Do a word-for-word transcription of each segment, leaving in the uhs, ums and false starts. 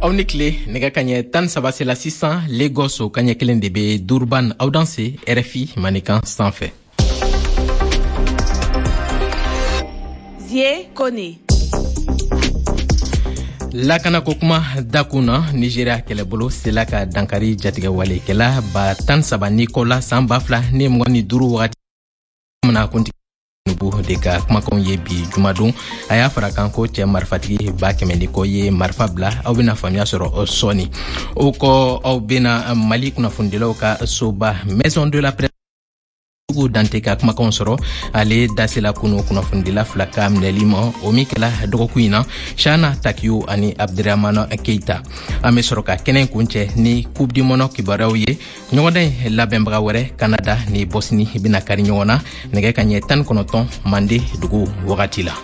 aw ni tile nɛgɛ ka ɲɛ tan saba sela sisan Lagos o kaɲɛ kelen de be Durban aw danse R F I manikan sanfɛ. Zie Kone. Lakana ko kuma dakun na Nigeria kɛlɛbolo sela ka dankari jatigɛ walekɛla ba tan saba ni kɔ la san ba fila ni mugan ni duuru wagati mina kuntigi nubu de ka kumakanw ye bi jumadon a y'a fara kan ko cɛ marifatigi ba kɛmɛ ni kɔ ye marifa bila aw bena faamuya sɔrɔ sɔɔni o kɔ aw bena Mali kunnafonidilaw ka soba Maison de la Presse Ugu Dante ka kumakanw sɔrɔ ale dasela kunu kunnafonidila fila ka minɛli ma o min kɛla dɔgɔkun in na Shana Takiyo ani Abdurahmane Keita an be sɔrɔ ka kɛnɛ kuncɛ ni Coupe du Monde kibaruyaw ye ɲɔgɔndan labɛnbaga wɛrɛ Canada ni Bosnie bena kari ɲɔgɔn na nɛgɛ ka ɲɛ tan ni kɔnɔntɔn Mande dugu wagati la.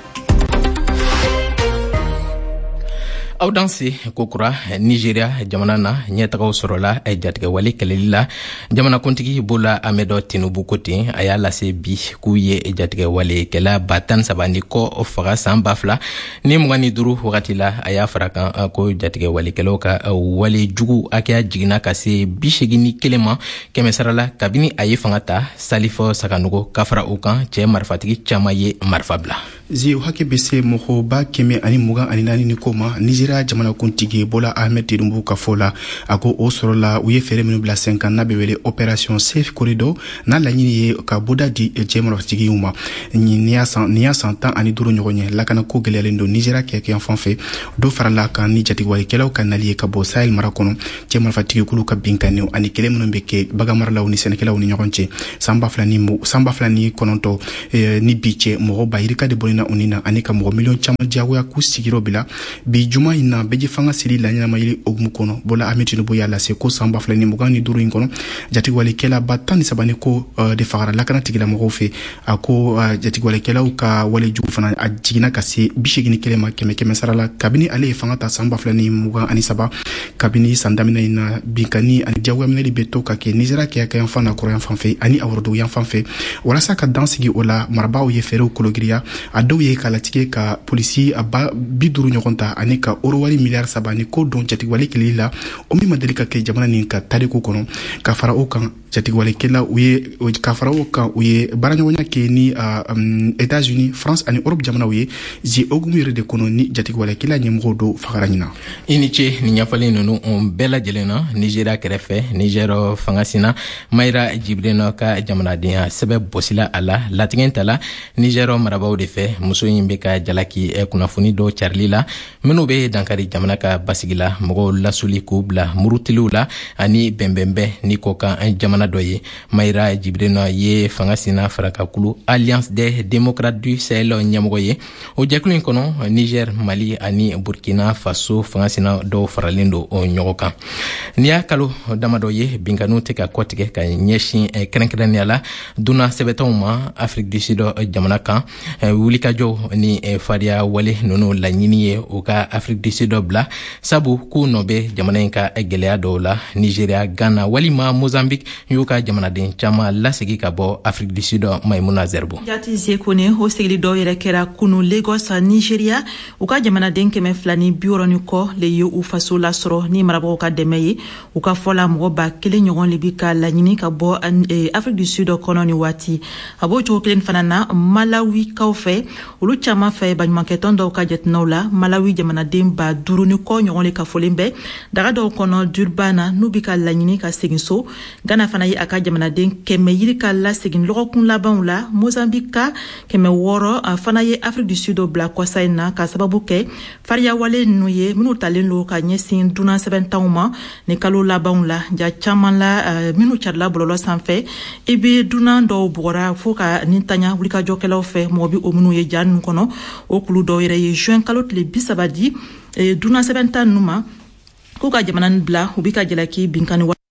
aw danse kokura Nigeria jamana na ɲɛtagaw sɔrɔla jatigɛ wale kɛlɛli la jamanakuntigi Bola Ahmed Tinubu ko ten a y'a lase bi k'u ye jatigɛ wale kɛla ba tan saba ni kɔ faga san ba fila ni mugan ni duuru wagati la a y'a fara kan ko jatigɛ walekɛlaw ka wale jugu hakɛya jiginna ka se bi segin ni kelen ma kɛmɛ sara la kabini a ye fanga ta Salifo Saganogo ka fara o kan cɛ marifatigi caman ye marifa bila. Zi hakɛ bɛ se mɔgɔ ba kɛmɛ ani mugan ani naani ni ko ma Nigeria jamanakuntigi Bola Ahmed Tinubu ka fɔ la a ko o sɔrɔla u ye fɛɛrɛ minnu bila sen kan n'a bɛ wele Opération Safe Corridor n'a laɲini ye ka boda di cɛ marifatigiw ma ni y'a san tan ani duuru ɲɔgɔn ye lakana ko gɛlɛyalen don Nigeria kɛkɛyan fan fɛ dɔ farala kan ni jatigɛwalekɛlaw ka nali ye ka bɔ Sahel mara kɔnɔ cɛ marifatigikulu ka binkanniw ani kɛlɛ minnu bɛ kɛ baganmaralaw ni sɛnɛkɛlaw ni ɲɔgɔn cɛ san ba fila ni san ba fila ni kɔnɔntɔn ni bi cɛ mɔgɔ ba yirika de bɔnna u ni na ani ka mɔgɔ miliyɔn caman diyagoya k'u sigiyɔrɔ bila bi juma in na bɛji fanga siri la ɲɛnama yiri ogumu kɔnɔ Bola Ahmed Tinubu y'a lase ko san ba fila ni mugan ni duuru in kɔnɔ jatigɛwalekɛla ba tan ni saba ni ko de fagara lakana tigilamɔgɔw fɛ a ko jatigɛwalekɛlaw ka wale jugu fana a jiginna ka se bi segin ni kelen ma kɛmɛ kɛmɛ sara la kabini ale ye fanga ta san ba fila ni mugan ani saba kabini san daminɛ in na binkani ani diyagoya minɛli bɛ to ka kɛ Nigeria kɛyakayan fan na kɔrɔyan fan fɛ ani aworodo yan fan fɛ walasa ka dan sigi o la marabaaw ye fɛɛrɛw kologiriya a dɔw ye k'a latigɛ ka polisi a ba bi duuru ɲɔgɔn ta ani ka orowari miliyari saba ni ko dɔn jatigɛwale kɛlɛli la o min ma deli ka kɛ jamana nin ka tariku kɔnɔ ka fara o kan jatigɛwalekɛla u ye ka fara o kan u ye baaraɲɔgɔnya kɛ ni États-Unis France ani Europe jamanaw ye zi ogumu yɛrɛ de kɔnɔ ni jatigɛwalekɛla ɲɛmɔgɔw do fagara ɲina i ni ce ni ɲɛfɔli ninnu bɛɛ lajɛlen na Nigeria kɛrɛfɛ Niger fangasina Mayra Jibrina ka jamanadenya sɛbɛ bɔsila a la latigɛ ta la Niger marabaaw de fɛ muso in bɛ ka jalaki kunnafoni dɔ carili la minnu bɛ dankari jamana ka basigi la mɔgɔw lasuli k'u bila murutiliw la ani bɛnbɛnbɛn ni kɔ kan jamana dɔ ye Mayra Jibrina ye fangasina farakakulu Alliance des démocrates du Sahel ɲɛmɔgɔ ye o jɛkulu in kɔnɔ Niger Mali ani Burkina Faso fangasina dɔw faralen don o ɲɔgɔn kan ni y'a kalo damadɔ ye binkaniw tɛ ka kɔtigɛ ka ɲɛsin kɛrɛnkɛrɛnnenya la duna sɛbɛtɔw ma Afrique du Sud jamana kan wulikajɔw ni fariya wale ninnu laɲini ye u ka Afrique du Sud bila sabu k'u nɔ bɛ jamana in ka gɛlɛya dɔw la Nigeria Ghana walima Mozambique y'u ka jamanaden caman lasegi ka bɔ Afrique du Sud Maimuna Zerbo jati zekone o sigili dɔw yɛrɛ kɛra kunu Lagos Nigeria u ka jamanaden kɛmɛ fila ni bi wɔɔrɔ ni kɔ le ye u faso lasɔrɔ ni marabagaw ka dɛmɛ ye u ka fɔla mɔgɔ ba kelen ɲɔgɔn le bi ka laɲini ka bɔ Afrique du Sud kɔnɔ ni waati a b'o cogo kelen fana na Malawi kaw fɛ olu caman fɛ baɲumankɛtɔn dɔw ka jateminɛw la Malawi jamanaden ba duuru ni kɔ ɲɔgɔn le ka fɔlen bɛ daga dɔw kɔnɔ Durban na n'u bi ka laɲini ka segin so Ghana fana ye a ka jamanaden kɛmɛ yiri ka lasegin lɔgɔkun labanw la Mozambique ka kɛmɛ wɔɔrɔ a fana ye Afrique du Sud bila kɔsa in na ka sababu kɛ fariya wale ninnu ye minnu talen don ka ɲɛsin dunan sɛbɛntanw ma ni kalo labanw la ja caman la minnu carila bɔlɔlɔ sanfɛ i bɛ dunan dɔw bugɔra fo ka nin tanya wulikajɔkɛlaw fɛ mɔgɔ bi o minnu ye ja ninnu kɔnɔ o kulu dɔw yɛrɛ ye juin kalo tile bi saba di dunan sɛbɛntan ninnu ma k'u ka jamana bila u bi ka jalaki binkani wa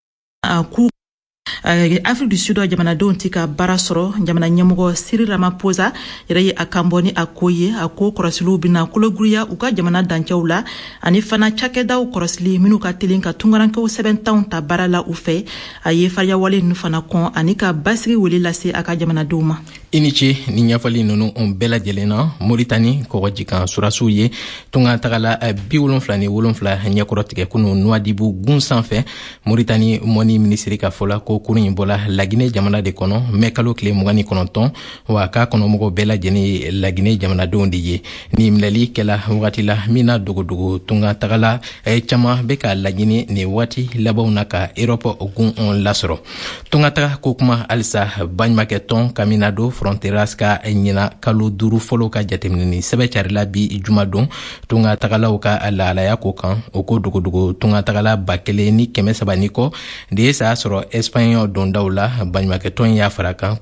k'u Afrique du Sud jamanadenw ti ka baara sɔrɔ jamana ɲɛmɔgɔ Cyril Ramaphosa yɛrɛ ye a kanbɔ ni a ko ye a ko kɔrɔsiliw bɛna kologuriya u ka jamana dancɛw la ani fana cakɛdaw kɔrɔsili minnu ka teli ka tungarankew sɛbɛntanw ta baara la u fɛ a ye fariya wale ninnu fana kɔn ani ka basigi wele lase a ka jamanadenw ma I ni ce ni ɲɛfɔli nunu on bɛɛ lajɛlen na Moritani kɔgɔjikan surasiw ye tunga tagala bi wolonfila ni wolonfila ɲɛkɔrɔ tigɛ kunu Nuadibu gun sanfɛ. Moritani mɔni minisiri ka fɔla ko kurun in bɔla Laginɛ jamana de kɔnɔ mɛ kalo tile mugan ni kɔnɔntɔn wa k'a kɔnɔmɔgɔw bɛɛ lajɛlen ye Laginɛ jamanadenw de ye. Ni minɛli kɛla wagati la min na dogodogo tunga tagala caman bɛ ka laɲini ni waati labanw na ka Europe gun lasɔrɔ. Tunga taga ko kuma halisa baɲumakɛ tɔn Caminado Fronteras ka ɲina kalo duuru fɔlɔ ka jateminɛni sɛbɛ carila bi juma don tunga tagalaw ka lahalaya ko kan o ko dogodogo tunga tagala ba kelen ni kɛmɛ saba ni kɔ de ye sa sɔrɔ Espagne dondaw la baɲumakɛ tɔn y'a fara kan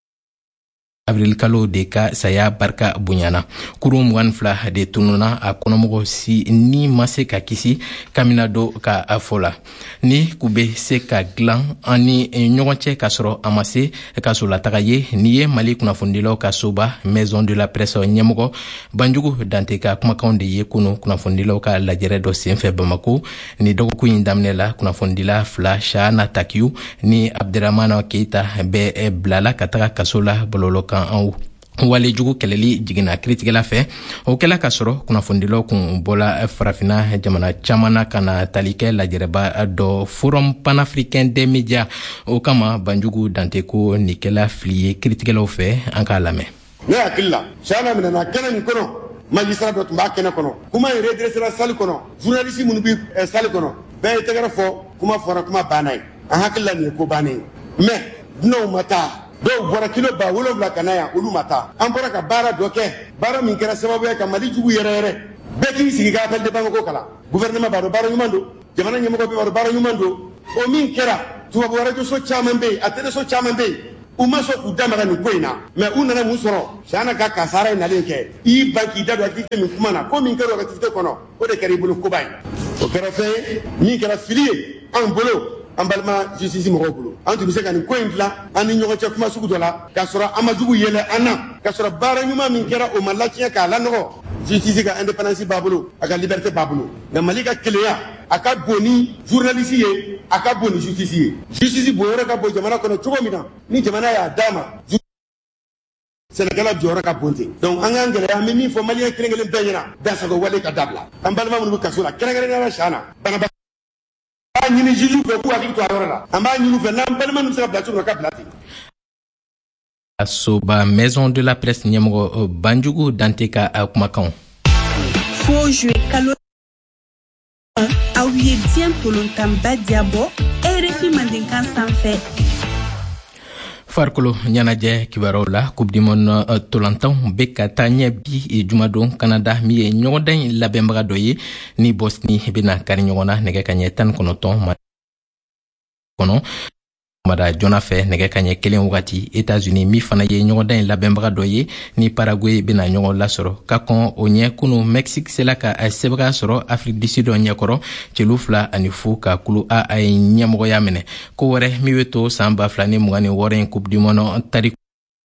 avril kalo de ka saya barika bonyana. Kurun mugan fila de tununa a kɔnɔmɔgɔ si ni ma se ka kisi Caminado ka fɔla ni k'u bɛ se ka dilan an ni ɲɔgɔn cɛ ka sɔrɔ a ma se ka solataga ye ni ye Mali kunnafonidilaw ka soba Maison de la Presse ɲɛmɔgɔ Banjugu Dante ka kumakanw de ye kunu kunnafonidilaw ka lajɛrɛ dɔ senfɛ Bamako. Ni dɔgɔkun in daminɛ la kunnafonidila fila Shahana Takiyu ni Abderrahmane Keita bɛ bilala ka taga kaso la bɔlɔlɔ kan an wale jugu kɛlɛli jiginna kiritigɛla fɛ o kɛla ka sɔrɔ kunnafonidilaw kun bɔla farafina jamana caman na ka na tali kɛ lajɛrɛba dɔ Forum Panafricain des Médias. O kama Banjugu Dante ko nin kɛla fili ye kiritigɛlaw fɛ an k'a lamɛn. Ne hakili la Shahana minɛna kɛnɛ nin kɔnɔ magistrat dɔ tun b'a kɛnɛ kɔnɔ kuma in redressera salle kɔnɔ journaliste minnu bɛ salle kɔnɔ bɛɛ ye tɛgɛrɛ fɔ kuma fɔra kuma banna ye an hakili la nin ye ko bannen ye mais dunanw ma taa dɔw bɔra kilo ba wolonwula ka na yan olu ma taa an bɔra ka baara dɔ kɛ baara min kɛra sababu ye ka Mali jugu yɛrɛ yɛrɛ bɛɛ k'i sigi ka appel de Bamako kalan gouvernement b'a dɔn baara ɲuman don jamana ɲɛmɔgɔ bɛɛ b'a dɔn baara ɲuman don o min kɛra tubabu radio so caman bɛ yen a télé so caman bɛ yen u ma sɔn k'u damaga nin ko in na mais u nana mun sɔrɔ Shahana ka kasara ye nalen kɛ i ban k'i da don activité min kuma na ko min kɛra o activité kɔnɔ o de kɛra i bolo koba ye o kɛra fɛn ye min kɛra fili ye an bolo an balima justice mɔgɔw bolo an tun bɛ se ka nin ko in dilan an ni ɲɔgɔn cɛ kuma sugu dɔ la k'a sɔrɔ an ma jugu yɛlɛ an na k'a sɔrɔ baara ɲuman min kɛra o ma latiɲɛ k'a lanɔgɔ justice ka indépendance b'a bolo a ka liberté b'a bolo nka Mali ka kelenya a ka bon ni journaliste ye a ka bon ni justice ye justice bonyɔrɔ ka bon jamana kɔnɔ cogo min na ni jamana y'a d'a ma Sɛnɛkɛla jɔyɔrɔ ka bon ten donc an k'an gɛlɛya an bɛ min fɔ maliyɛn kelen kelen bɛɛ ɲɛna dansago wale ka dabila an balima minnu bɛ kaso la kɛrɛnkɛrɛnnenya la Shahana banabagatɔ an b'a ɲini juge fɛ k'u hakili to a yɔrɔ la an b'a ɲini u fɛ n'an balima min bɛ se ka bila cogo min na ka bila ten. Soba Maison de la Presse ɲɛmɔgɔ Banjugu Dante ka kumakanw. Fo juillet kalo aw ye diɲɛ tolontanba diabɔ R F I Mandenkan sanfɛ. Farikolo ɲɛnajɛ kibaruw la Coupe du Monde tolantanw bɛ ka taa ɲɛ bi jumadon Canada min ye ɲɔgɔndan labɛnbaga dɔ ye ni Bosnie bɛna kari ɲɔgɔn na nɛgɛ kaɲɛ tan ni kɔnɔntɔn kɔnɔ mada jona fɛ nɛgɛ kaɲɛ kelen wagati États-Unis min fana ye ɲɔgɔndan labɛnbaga dɔ ye ni Paraguay bɛna ɲɔgɔn lasɔrɔ ka kɔn o ɲɛ kunu Mexique sela ka sɛbɛga sɔrɔ Afrique du Sud ɲɛkɔrɔ celu fila ani fu ka kulu a a ye ɲɛmɔgɔya minɛ ko wɛrɛ min bɛ to san ba fila ni mugan ni wɔɔrɔ in Coupe du Monde tari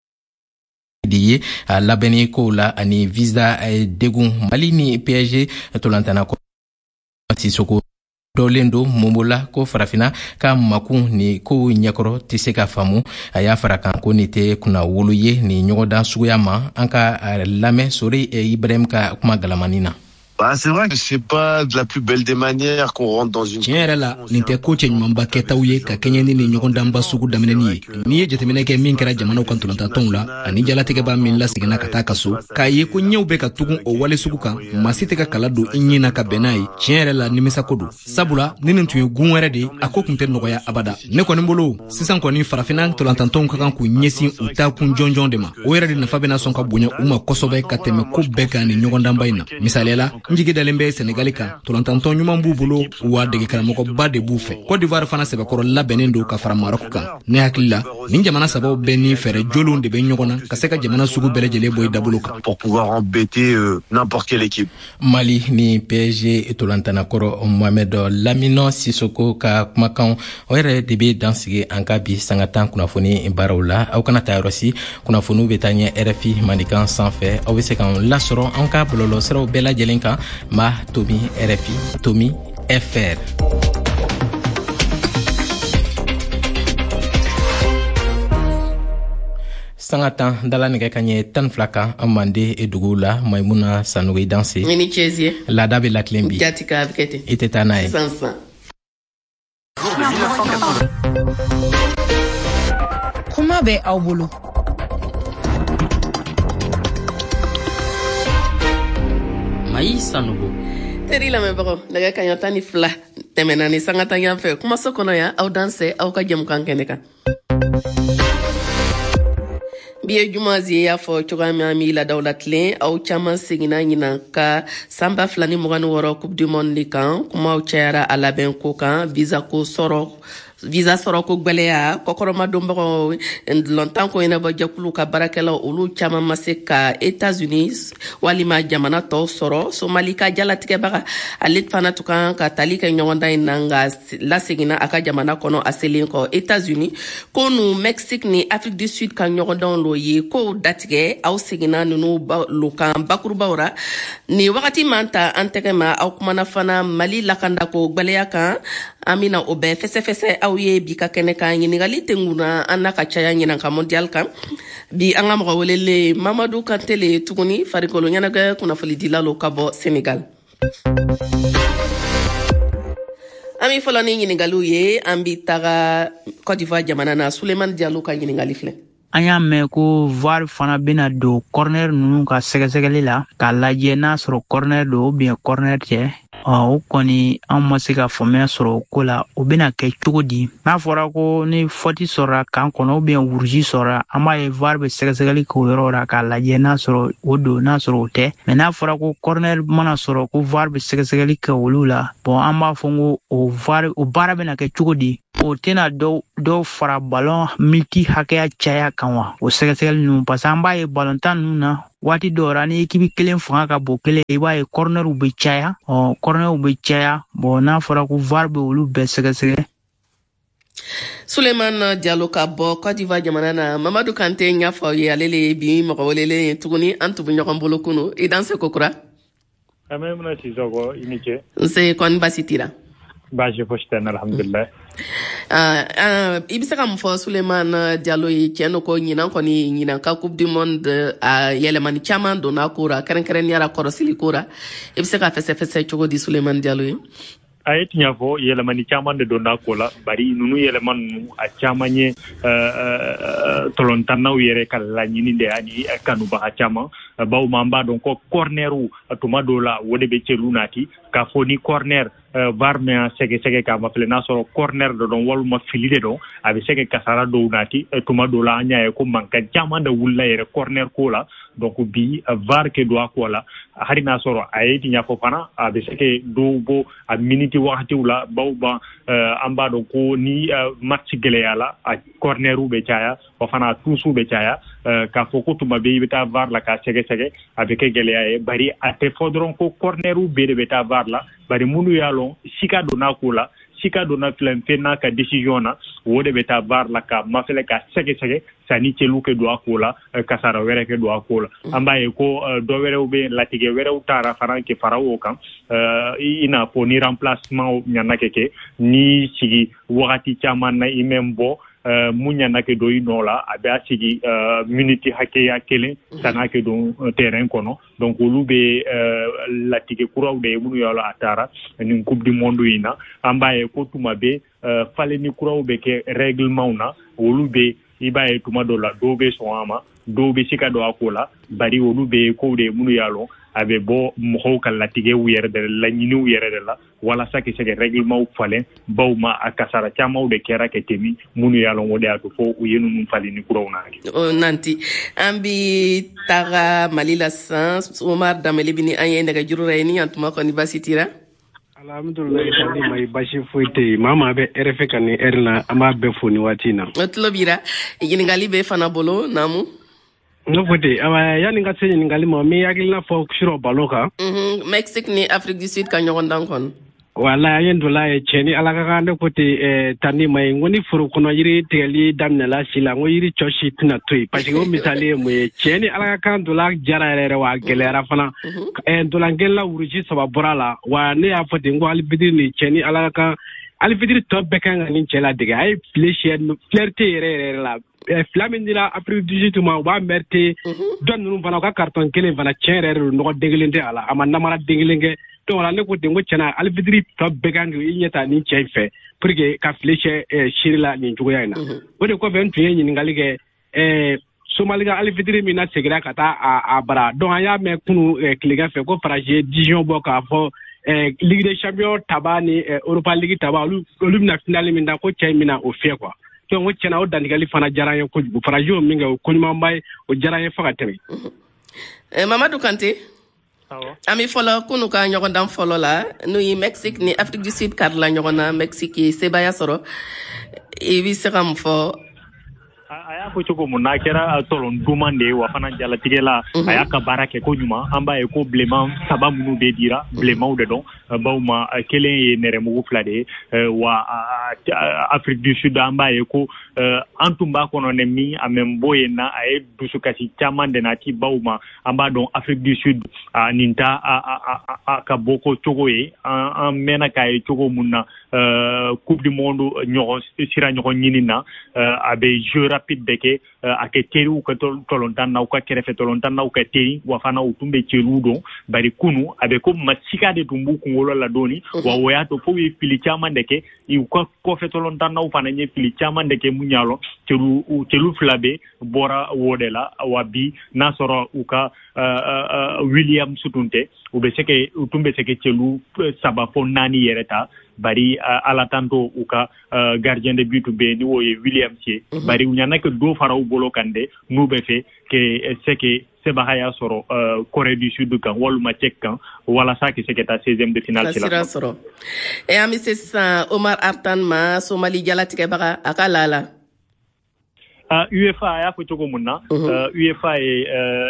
de ye a labɛnni kow la ani visa degun Mali ni P S G tolantana ko Sisoko dɔlen do Mombola ko farafina ka makun ni ko ɲɛkɔrɔ tɛ se ka faamu a y'a fara kan ko nin tɛ kunna wolo ye ni ɲɔgɔndan suguya ma an ka lamɛn Sori Ibrahim ka kuma galamani na. Bah, c'est vrai que c'est pas de la plus belle des manières qu'on rentre dans une... Tiɲɛ yɛrɛ la nin tɛ ko cɛ ɲumanba kɛtaw ye ka kɛɲɛ ni nin ɲɔgɔndanba sugu daminɛni ye n'i ye jateminɛ kɛ min kɛra jamanaw kan tolantatɔnw la ani jalatigɛba min laseginna ka taa kaso k'a ye ko ɲɛw bɛ ka tugun o wale sugu kan maa si tɛ ka kala don i ɲin na ka bɛn n'a ye tiɲɛ yɛrɛ la nimisa ko don sabula ni nin tun ye gun wɛrɛ de a ko tun tɛ nɔgɔya abada ne kɔni bolo sisan kɔni farafina tolantatɔnw ka kan k'u ɲɛsin u taa kun jɔnjɔn de ma o yɛrɛ de nafa bɛna sɔn ka bonya u ma kosɛbɛ ka tɛmɛ ko bɛɛ kan ni ɲɔgɔndanba in na misaliyala n jigi dalen bɛ Sénégali kan tolantantɔn ɲuman b'u bolo wa dege karamɔgɔba de b'u fɛ Côte d'Ivoire fana sɛbɛkɔrɔ labɛnnen don ka fara Maroc kan ne hakili la nin jamana sabaw bɛɛ ni fɛɛrɛ jolenw de bɛ ɲɔgɔn na ka se ka jamana sugu bɛɛ lajɛlen bɔ i dabolo kan pour pouvoir embêter euh, n'importe quelle équipe. Mali ni P S G tolantanakɔrɔ Mohamed Lamine Sissoko ka kumakan o yɛrɛ de bɛ dansigi an ka bi sanga tan kunnafoni baaraw la aw kana taa yɔrɔ si kunnafoniw bɛ taa ɲɛ R F I Mandenkan sanfɛ aw bɛ se k'an lasɔrɔ an ka bɔlɔlɔsiraw bɛɛ lajɛlen kan ma Tomi R F I Tomi F R. sangatan dala nege kanye tan flaka amande edugula maimuna sanoui danse ni chezie la dabe la klembi jatika abkete iteta nae sansa kuma be aw bolo Maï Sanogo teri la mebaro daga kanyota ni fla temena ni sangata yanfe kuma sokono ya au danse au ka jëm kan keneka biye jumazi ya fo chogami ami la dawlatlen au chama sigina nyina ka samba flani mogani woro coupe du monde likan kuma au chera ala ben ko kan visa ko soro visa soro ko gbeleya kokoroma dombo longtemps ko ina ba jakulu ka barakela ulu chama maseka États-Unis walima jamana to soro Somali ka jalatike baka alit fana tukan ka talika nyonda inanga la sigina aka jamana kono aselin ko États-Unis ko nu Mexique ni Afrique du Sud ka nyonda lo yi ko datige au sigina nunu ba lukan bakuruba ora ni wakati manta antegema au kumana fana Mali lakanda ko gbeleya kan amina obe fese fese awye bi ka kene ka nyinigali tenguna anaka chaya nyina ka mondial kam bi anga mo wolele Mamadou Kantele tuguni farikolo nyana ga kuna fali dilalo kabo Senegal ami folani nyinigalu ye ambi taga Côte d'Ivoire jamana na Souleymane Diallo ka nyinigali fle anya me ko var fana bina do corner nunu ka segesegeli la ka lajɛ n'a sɔrɔ corner do bien corner tɛ o kɔni an ma se ka faamuya sɔrɔ ko la o bɛna kɛ cogo di n'a fɔra ko ni fɔti sɔrɔ kan kɔnɔ ou bien wuruji sɔrɔ an b'a ye var bɛ sɛgɛsɛgɛli k'o yɔrɔ la k'a lajɛ n'a sɔrɔ o don n'a sɔrɔ o tɛ mais n'a fɔra ko corner mana sɔrɔ ko var bɛ sɛgɛsɛgɛli kɛ olu la bon an b'a fɔ ko o var o baara bɛna kɛ cogo di o tɛna dɔw dɔw fara ballon militi hakɛya caya kan wa o sɛgɛsɛgɛli ninnu parce que an b'a ye ballon tan ninnu na waati dɔw la ni équipe kelen fanga ka bon kelen i b'a ye cornerw bɛ caya ɔ cornerw bɛ caya bon n'a fɔra ko var bɛ olu bɛɛ sɛgɛsɛgɛ Souleymane Diallo ka bɔ Côte d'Ivoire jamana na Mamadou Kanté ɲa fɔ ye ale le bi mɔgɔ welelen tuguni an tubu ɲɔgɔn bolo kunu i danse kokura amemna Sisoko inike nse kɔni basi tira baje fosten alhamdulillah ah ah ibisa kam fo Souleymane Diallo yi ceno ko nyina ko ni nyina ka coupe du monde a yelemani chama do na kura keren keren yara korosili kura ibisa ka fese fese chogo di Souleymane Diallo yi ayet nyafo yelemani chama de do na kola bari nunu yeleman a chama nye tolontana yere kala nyini de ani kanu ba chama baw mamba donc corneru tuma dola wode be celunati ka foni corner varme sege sege ka mafle na so corner do don waluma filide do abi sege kasara do nati tuma dola anya e ko manka jama da wulla yere corner ko la donc bi var ke do akola hari na soro ayeti nya ko fana abi sege do bo a minute waxti wala baw ba amba do ko ni match gele yala a corneru be chaya o fana tusu be chaya ka foko tuma be beta var la ka sege sege abi ke gele ay bari ate fodron ko corneru be de beta var la bari munu yalon sika do na ko la sika do na flen fena ka decision na wode beta var la ka mafele ka sege sege sani chelu ke do akola kasara were ke do akola amba e ko do were ube latige were utara faran ke farawo kan ina po ni remplacement nyana keke ni sigi wakati chama na imembo Uh, munya nake do inola abe asigi uh, minute hake ya kele sanake do uh, terrain kono donc olube uh, latige kura de munu yala atara ni coupe du monde ina ambaye ko tuma be uh, fale ni kura be ke règlement na olube ibaye tuma do la do be so ama do be sika do akola bari olube ko de munu yalo abe bo mo ka latige wiyere de la nyini wiyere de la wala saki sege règlement falen bawma akasara chama de kera ke temi munu yalon wode atu fo uyenu mum fali ni kurona o nanti ambi taga malila sans Omar Dameli bini anye daga jurure ni antuma ko university ra alhamdulillah tadi mai bashi fuite mama be rf kan ni erna ama be foni watina otlobira yini ngali be fana bolo namu no fote awa yani nga tsenye ngali mo mi yagilna fo shiro baloka mhm Mexique ni Afrique du Sud kan nyogon dankon wala yen dola e cheni alaka kande kote e tani mai ngoni furu kuno yiri teli damna la sila ngo yiri choshi tuna tui parce que misali mo e cheni alaka kan dola jara rere wa gelera fana e dola ngela uruji saba borala wa ne afote ngo albidi ni cheni alaka alfitiri to bekan nin cela diga ay flèche flirte yere la flamindira Afrique du Sud ma wa merte don nu fana ka carton kelen fana chere no degelente ala amana mara degelenge to wala ne ko dengo cena alfitiri to bekan yi nyeta ni chefe pour que ka flèche shirila ni jugoya ina o de ko ben tuye ni ngalige eh Somaliga alfitiri mina segira kata a bara donc aya me kunu kliga fe ko fraje dijon boka fo eh Ligue des Champions tabani Europa League tabalu olumna finale minda ko chaimina o fe quoi donc o chena o dandigali fana jaraye ko bu fraje o minga ko nyuma mbay o jaraye faka tebe eh Mamadou Kanté ami folo kunu ka nyogondan folo la nuyi Mexique ni Afrique du Sud kar la nyogona Mexique Sebaya Soro e wi sekam fo aya ko choko mun na kera tolon dumande wa fana jala tigela aya ka barake ko nyuma amba e ko bleman saba munu be dira bleman de don bawma kelen e nere mu flade wa Afrique du Sud amba e ko antumba kono ne mi amem boyena ay dusukasi chamande na ti bawma amba don Afrique du Sud ninta ka boko chogo e en mena kay chogo munna coupe du monde nyogo sira nyogo nyinina abe jeu rapide beke ake teru ka tolontan na ka kerefe tolontan na ka teri wa fana utumbe cheludo bari kunu abe ko masika de tumbu kungolo la doni wa woya to fo wi pili chama ndeke i ko ko fe tolontan na fana nye pili chama ndeke munyalo chelu chelu flabe bora wodela wa bi nasoro uka William Sutunte ube seke utumbe seke chelu saba fo nani yereta bari ala tanto uka gardien de but be ni woye William Cie bari unyana ke do fara u bolo kande nu be fe ke seke Sebaya Soro Corée du Sud kan waluma Tchèque kan wala sa ke seke ta seizième de finale sila Soro e ami c'est Omar Artan ma Somali jalati ke baka akalala Uh, UEFA ya ko chogo munna uh, uh, UEFA e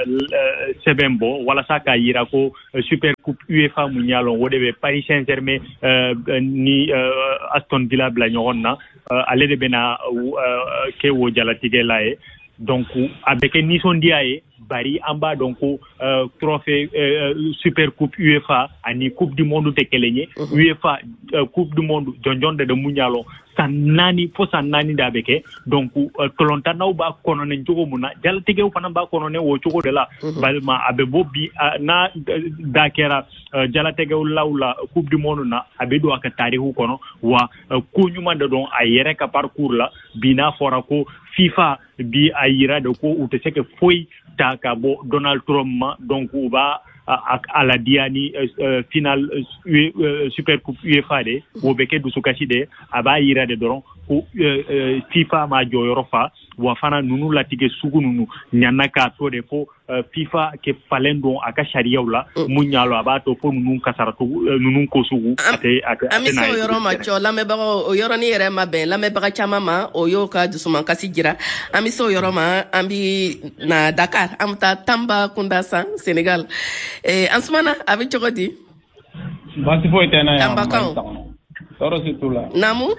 uh, sebembo wala saka yira ko uh, Super Coupe UEFA munyalo wodebe Paris Saint-Germain uh, ni uh, Aston Villa bla nyonna uh, alede bena uh, ke wo jala tigelae donc avec ni son diae bari amba donc uh, trophée uh, Super Coupe UEFA ani Coupe du Monde te kelenye uh -huh. UEFA uh, Coupe du Monde jonjonde de munyalo sanani fo sanani da beke donc uh, tolonta na ba kono ne jogo muna jala tege u fana ba kono ne wo jogo de la uh -huh. balma abe bobi uh, na dakera uh, jala tege u laula Coupe du Monde na abe do aka tarihu kono wa uh, ko nyuma de don ayere ka parcours la bina fora ko FIFA bi ayira de ko uteseke foi taka bo Donald Trump ma donc uba à la diani uh, finale uh, uh, Super Coupe UEFA de wo beke du sukashi de aba ayira de doron ko uh, uh, FIFA ma joyorofa wa fana nunu latike sugu nunu nyanaka to de fo uh, FIFA ke falendo aka sharia wala mm. munyalo abato fo nunu kasaratu uh, nunu ko sugu ate ate amisa yoro ma cho la me ba o yoro ni yere ma ben la me ba chama ma o yo ka dusuma kasi jira amisa yoro ma ambi na Dakar amta Tamba Kundasa Senegal eh ansumana abi chogodi basi fo etena ya Tamba kan toro situla namu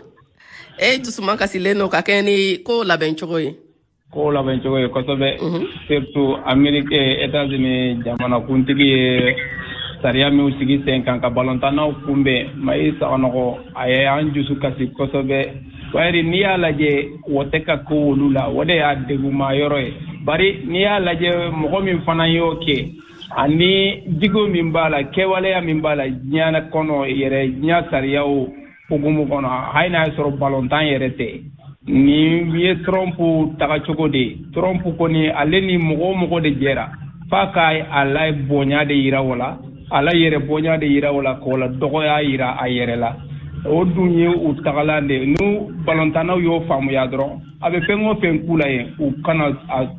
e dusuma kasi leno ka keni ko la ben chogoy ko la ben chogoy ko sobe surtout Amerique États-Unis jamana kuntigi saria mi usigi senkan ka balontana kumbe mai sa onoko aye anjusu kasi ko sobe wari ni ala je woteka ko wulula wode ya deguma yoroy bari ni ala je mo min fana yoke ani digo min bala kewale ya min bala nyana kono yere nya saria o ugumu kono hayna soro balontan yerete ni ye Trump taga chogode Trump koni aleni mogo mogo de jera fakai alai bonya de ira wala ala yere bonya de ira wala ko la dogo ya ira ayere la o dunye u tagalande nu balontana yo famu ya dro abe pengo penkula ye u kana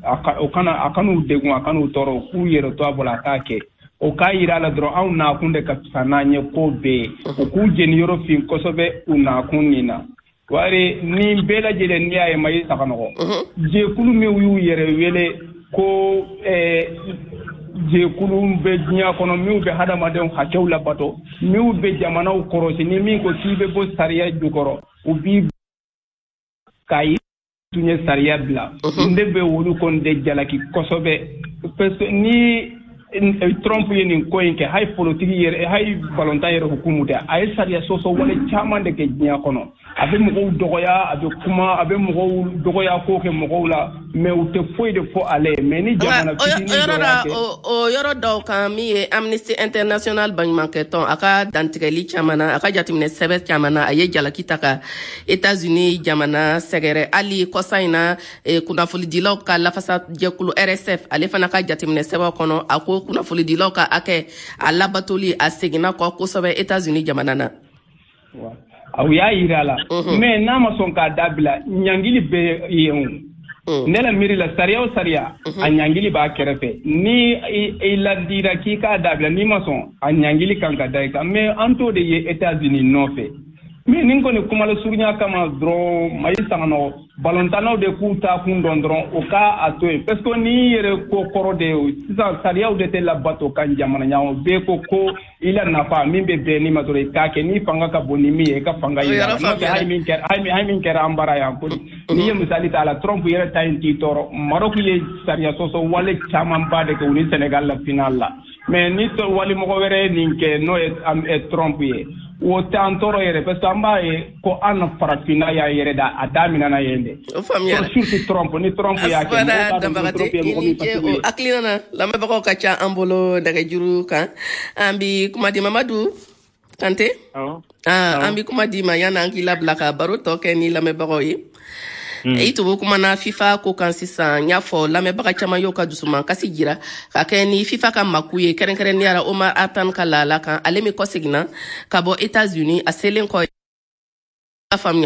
o kana akanu degun akanu toro ku yere to abola take o ka ira la dro au na kunde ka sananye ko be o ku jeni yoro fin kosobe una kunina wari ni bela jele ni ay may sakano je kulu me wu yere wele ko eh je kulu be nya kono mi be hadama den hakewla bato mi be jamana o korosi ni mi ko tibe bo sariya jukoro u bi kay tunye sariya bla ndebe wulu kon de jalaki kosobe parce ni Trump ye nin ko in ke hay politique yere hay balonta yere hukumu de ay sariya soso wala chaman de ke nya kono abe mo dogoya abe kuma abe mo dogoya ko ke mo la mais ou te foi de fo aller mais ni jamana fitini o o yoro do kan mi Amnesty International ban manketon aka dantigeli chamana aka jatimne sebe chamana aye jalaki taka États-Unis jamana segere ali kosaina kuna fuli dilaw ka lafasa jekulu R S F ale fana ka jatimne sebe kono ako kuna fuli dilaw ka ake alabatoli asegina ko ko sebe États-Unis jamana na wa aw ya irala mais na ma son ka dabila nyangili be yen nela miri la sariya o sariya a nyangili ba kerefe ni ila dira ki ka dabila ni ma son a nyangili kan ka dai ka mais anto de ye États-Unis no fe mais ningo ne kuma la surnya kama dro mai sangano balontano de kuta kun don dron o ka ato parce que ni yere ko koro de sa sariya o de te la bato kan jamana nyawo be ko ko ila na fa min be be ni matore ka ke ni fanga ka boni mi e ka fanga ila no ke hay min ker hay mi hay min ker ambara ya ko ni ye misali ta la Trump yere tayin ti toro Maroc ye sariya so so wale chaman ba de ko ni Senegal la final la mais ni to wali mo were ni ke no e Trump ye o tantoro yere parce que amba e ko an farafina ya yere da adamina na yende o famia surtout Trump ni Trump ya ke o aklina na la me bako kacha ambolo daga juru kan ambi kuma di Mamadou Kanté ah ambi kuma di ma yana angila blaka baro to ke ni la me bako yi e to kuma na FIFA ko kan sisan nya fo la me baka chama yo ka dusuma kasi jira ka ke ni FIFA ka makuye keren keren ni ara Omar Atan kala la kan alemi ko signa ka bo États-Unis a selen ko famia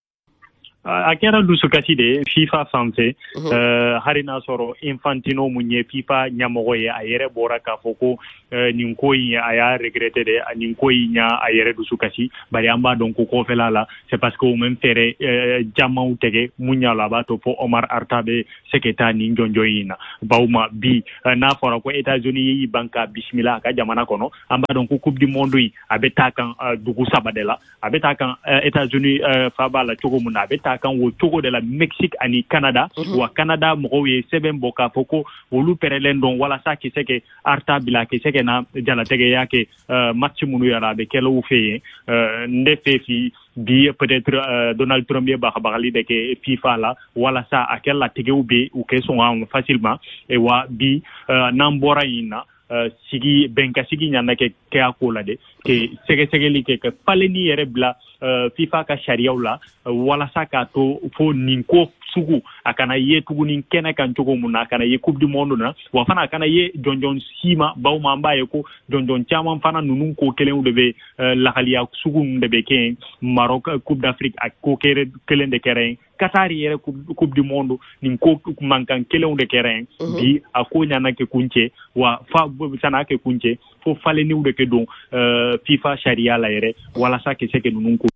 a kera dusu kasi de FIFA sanse uh, harina soro Infantino munye FIFA nyamogo ye ayere bora ka foko uh, ninkoi aya regrette de ninkoi nya ayere dusu kasi bari amba donc ko fela la c'est parce que même fere uh, jama utege munya la ba to po Omar Artabe seketa ni njonjoina bauma bi uh, na fora ko États-Unis yi banka bismillah ka jamana kono amba donc coupe du monde yi abeta kan uh, dugu sabadela abeta kan uh, États-Unis uh, fabala chogo muna abeta kan wo togo de la Mexique ani Canada mm-hmm. wa Canada mo ye seben boka foko wolu perelen don wala sa ki seke arta bila ki seke na jala tege yake uh, match munu yara be kelo fe uh, ndefe fi bi peut-être uh, Donald Trump ye ba bagali de ke FIFA la wala sa akella tege ube ou ke son facilement et wa bi uh, nambora ina Uh, sigi benka sigi nyana ke ke akola de ke sege sege li ke ke paleni yere bla uh, FIFA ka sharia la uh, wala saka to fo ninko sugu akana ye tugu nin kena kan chogo muna akana ye coupe du monde na wa fana akana ye jonjon sima baw mamba ye ko jonjon chama fana nunun ko kelen de be uh, la halia sugu de be ke Maroc coupe d'Afrique ak ko kere kelen de keren Qatar yere coupe du monde nin ko mankan kelen de keren mm-hmm. bi akonya na ke kunche wa fa sana ke kunche fo fale ni de ke don uh, FIFA sharia la yere wala sa ke seke nunun ko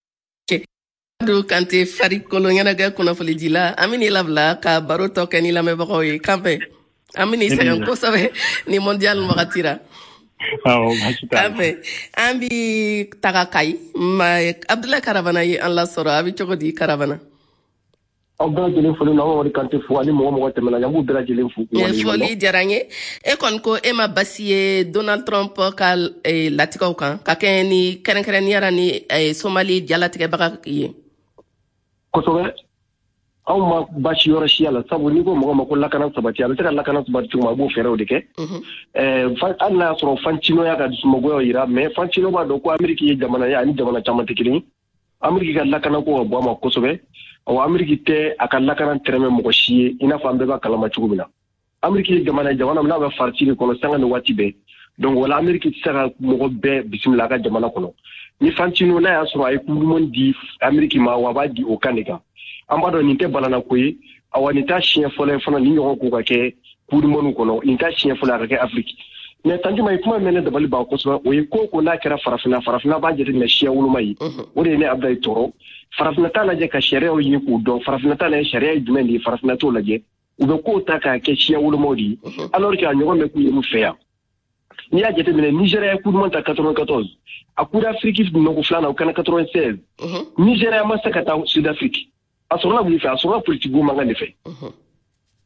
do Kanté Farid Kolonya ga kuna fole dila amini labla ka baro to ke ni la me bako yi kampe amini sagan ko sabe ni mondial makatira oh machita kampe ambi tagakai ma Abdoulaye Caravana yi an la soro abi chogodi Caravana aw bɛɛ lajɛlen foli na Mamadu Kanté fo ani mɔgɔ mɔgɔ tɛmɛna yan b'u bɛɛ lajɛlen fo foli diyara n ye e kɔni ko e ma basi ye Donald Trump ka eh, latigɛw kan ka kɛ ni kɛrɛnkɛrɛnniyara ni eh, Somali jalatigɛbaga ye kosɛbɛ anw ma basi yɔrɔ siya la sabu n'i ko mɔgɔ ma ko lakana sabati a bɛ se ka lakana sabati cogo min a b'o fɛɛrɛw de kɛ hali n'a y'a sɔrɔ Fantino y'a ka dusumɔgɔyaw yira mais Fantino b'a dɔn ko Ameriki ye jamana ye ani jamana caman tɛ kelen ye Ameriki ka lakana ko ka bɔ a ma kosɛbɛ ɔ Ameriki tɛ a ka lakana tɛrɛmɛ mɔgɔ si ye i n'a fɔ an bɛɛ b'a kalama cogo min na Ameriki ye jamana ye jamana min n'a bɛ farati de kɔnɔ sanga ni waati bɛɛ donc wala Ameriki tɛ se ka mɔgɔ bɛɛ bisimila a ka jamana kɔnɔ ni Fantino n'a y'a sɔrɔ a ye coupe du monde di Ameriki ma wa a b'a di o kan de kan an b'a dɔn nin tɛ balana ko ye awa nin t'a siɲɛ fɔlɔ ye fana ni ɲɔgɔn ko ka kɛ coupe du monde kɔnɔ nin t'a siɲɛ fɔlɔ a ka kɛ Afriki mais Tanjuma ye kuma mɛn ne dabali ban kosɛbɛ o ye ko ko n'a kɛra farafinna farafinna b'a jateminɛ siɲɛ woloma ye o de ye ne Abdoulaye tɔɔrɔ farafinna t'a lajɛ ka sariyaw ɲini k'u dɔn farafinna t'a lajɛ sariya ye jumɛn de ye farafinna t'o lajɛ u bɛ kow ta k'a kɛ siɲɛ wolomaw de ye alors que a ɲɔgɔn bɛ k'u ye fɛ yan n'i y'a jateminɛ Nigéria ye coupe du monde ta quatre-vingt-quatorze a coupe d'Afrique nɔgɔ filanan o kɛra quatre-vingt-seize Nigéria ma se ka taa Sud-Afrique a sɔrɔla mun fɛ a sɔrɔla politique mankan de fɛ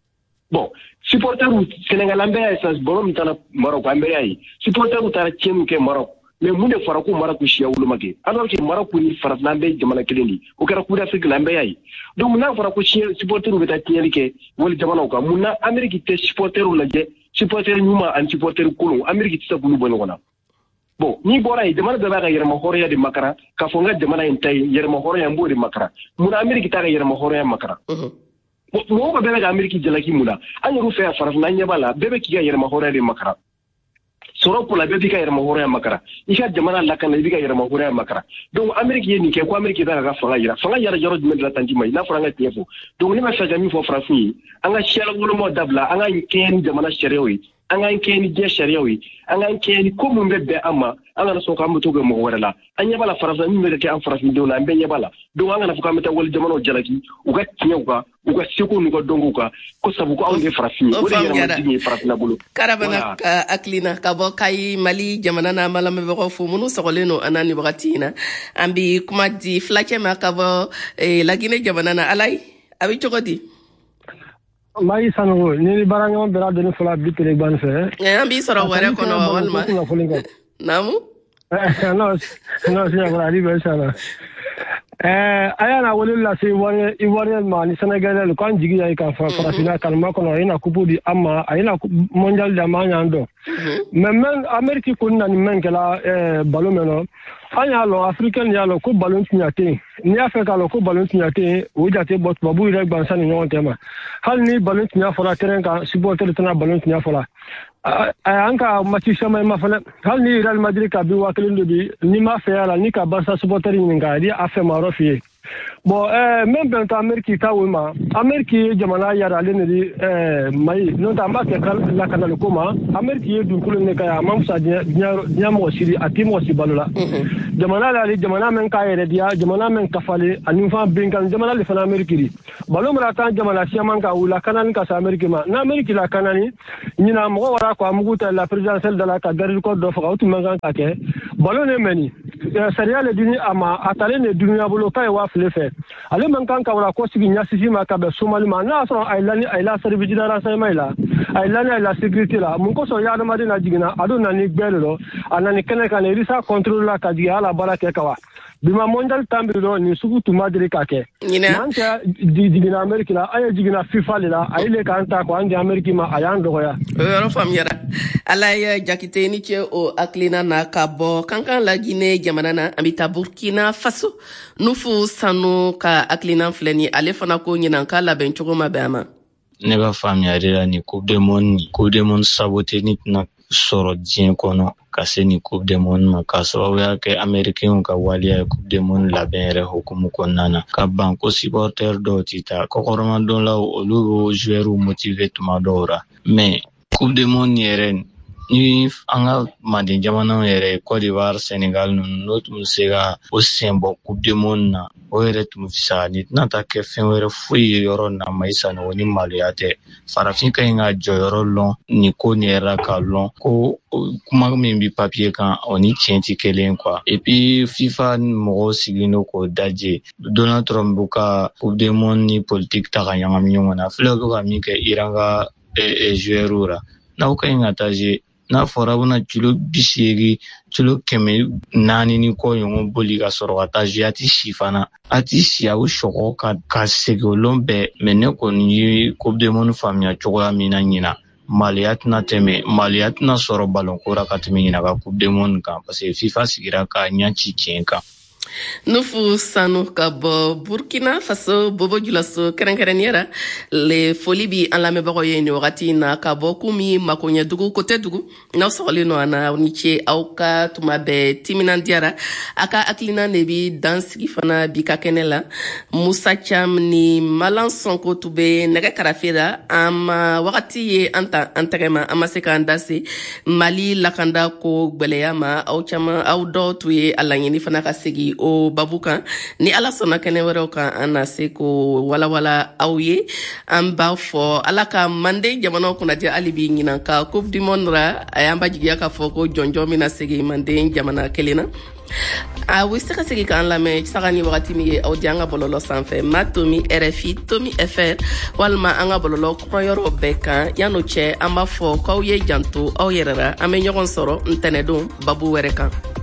bon supporter u Sénégal ambe ay sa borom tana Maroc ambe ay supporter u tara tiemu ke Maroc mais mun de fara ko Maroc shiya wulu make alors que Maroc ni fara lambe jamana keleni o kara ku d'Afrique lambe ay donc na fara ko shiya supporter u beta tieli ke wala jamana ko mun na Amerique te supporter u laje supporter nyuma an supporter kulu Amerique ti sa bulu bono wana bon ni bora yi jamana da ga yerma horiya de makara ka fonga jamana intay yerma horiya mbo de makara mun Amerique ta ga yerma horiya makara mo ko bebe ga Amerique jalaki mula an ru fe fara na nyabala bebe ki ga yerma horiya de makara soro pour la bébé ka yerma horoya makara ika jamana la kan bébé ka yerma horoya makara donc Amerique yeni ke ko Amerique da ga fanga yira fanga yara jaro dum la tanji mai la franga tiefo donc ni ma sa jami fo frafi anga shela ngolo mo dabla anga ken jamana sherewi anga ken je sherewi anga ken ko mun bebe amma anga so ka muto go mo wala anya bala farasa mi me ke an frafi do la mbe bala donc anga na fuka meta wol jamana jalaki uga tinyuka uga siko nuko donguka ko sabu ko ande frafi o de yerma dini frafi na bulu karabana ka aklina ka bo kai Mali jamana na mala me bako fu munu sogoleno anani bagatina ambi kuma di flache ma ka bo e la Guinée jamana na alay abi chogodi mai sanu ni baranga bela de fula bitre ban fe e ambi soro wara kono walma namu no no sia bara ribe sala eh aya na wole la se wore ivoire ma ni Sénégal ko an jigi ay ka fa fa fina kalma kono ina kupu di amma ina mondial da ma nyando mais men Amerique ko na ni men kala eh ballon meno anya lo africain ya lo ko ballon tinyate ni Africa lo ko ballon tinyate o jate bot babu ire gban san ni won tema hal ni ballon tinya fola terrain ka supporter tana ballon tinya fola anka mati sama ma fala hal ni Real Madrid ka bi wakilin bi ni ma fe ala ni ka Barca supporter ni ngadi afa marofi bon euh même ben Amerique ta wema Amerique jamana yara le ni euh mai no ta ma ke la kana ko ma Amerique du kulo ne ka mam sa nya nya mo siri atimo si balola jamana la jamana men ka yere dia jamana men ka fale ani fa benkan jamana le fa Amerique ri balo mara ta jamana si man ka wula kana ni ka sa Amerique ma na Amerique la kana ni ni na mo wara ko amuguta la présidentielle de la ka garir ko do fa ko tu man ka ke balo ne meni sariya le dini ama atale ne dunya bolo kai wa le fait ale man kan ka wala ko sigi nyasisi ma ka be somali ma na so ay lani ay la service dara sai mai la ay lani ay la sécurité la mun ko so ya da madina jigina ado na ni gbelo anani kene kan risa contrôle la ka diga ala barake kawa bima mondial tambiro ni sugu tuma dire ka ke nanta jigina America la ay jigina FIFA la ay le kan ta ko andi America ma ayan do ya ro fam yara ala ya jakite ni che o aklina na kabo kankan la Guinée jamana na amita Burkina Faso nufu sanu ka aklina fleni ale fana ko nyina ka la ben chogo mabama ne ba fam yara ni coupe du monde coupe du monde saboté ni na soro dien kono kase ni coupe du monde ma kaso ya ke américain ka walia coupe du monde la benre hukumu konana ka banko supporter do tita ko koroma don la olu joueur motivé tuma dora mais coupe du monde yeren ni anga mande jamana yere Côte d'Ivoire Sénégal no tum sega o sembo coupe du monde na o yere tum fisa ni nata ke fen were fuyi yoro na maisa no ni maliate farafin ka inga joyoro lon ni ko ni era ka lon ko kuma min bi papier kan oni tienti kelen quoi et puis FIFA mo sigino ko daje Donald Trump buka coupe du monde ni politique ta kan yanga mi ngona flego ka mi ke iranga e joueura na ko inga taje na fora bona kilo bisiri kilo keme nani ni ko yongo boli ga soro ata jiati shifana ati sia o shoko ka ka segolombe mene ko ni coupe du monde famia choko ya mina nyina maliat na teme maliat na soro balon kora ka teme nyina ka coupe du monde ka parce que FIFA sigira ka nyachi kenka nufu sanu ka bo Burkina Faso bobo julaso kerenkereniera le foli bi an lamɛnbagaw ye ni wagati na ka bɔ kumi makoɲɛ dugu kote dugu n'aw sɔgɔlen no ana ni ce aw ka tuma bɛɛ timinandiyara a ka hakilina de bi dansigi fana bi ka kɛnɛ la Musa Cham ni Malan Sonko tu be nɛgɛ karafe la an ma wagati ye an ta an tɛgɛ ma an ma se k'an da se Mali lakanda ko gwɛlɛya ma aw caman aw dɔw tu ye a laɲini fana ka segi o babu kan ni ala sɔnna kɛnɛ wɛrɛw kan an na se ko walawala aw ye an b'a fɔ ala ka mande jamanaw kunnadiya hali bi ɲinan ka coupe du monde ra a y'an ba jigiya k'a fɔ ko jɔnjɔn bɛna segin mande jamana kelen na a wi se ka segi kan lamɛ saga ni wagati min ye aw di an ka bɔlɔlɔ sanfɛ ma tomi R F I tomi F R walima an ka bɔlɔlɔ kɔrɔyɔrɔ bɛɛ kan yan'o cɛ an b'a fɔ k'aw ye janto aw yɛrɛ la an bɛ ɲɔgɔn sɔrɔ ntɛnɛdon babu wɛrɛ kan